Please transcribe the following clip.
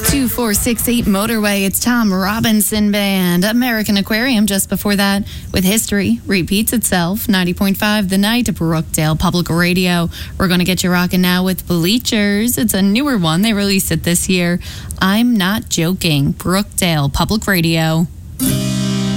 2468 Motorway. It's Tom Robinson Band. American Aquarium just before that with History repeats itself. 90.5 The Night, Brookdale Public Radio. We're going to get you rocking now with Bleachers. It's a newer one. They released it this year. I'm Not Joking. Brookdale Public Radio.